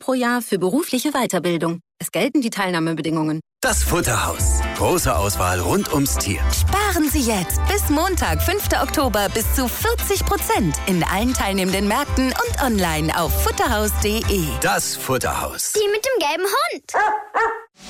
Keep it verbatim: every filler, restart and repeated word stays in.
pro Jahr für berufliche Weiterbildung. Es gelten die Teilnahmebedingungen. Das Futterhaus. Große Auswahl rund ums Tier. Sparen Sie jetzt bis Montag, fünften Oktober, bis zu vierzig Prozent in allen teilnehmenden Märkten und online auf futterhaus punkt de. Das Futterhaus. Die mit dem gelben Hund.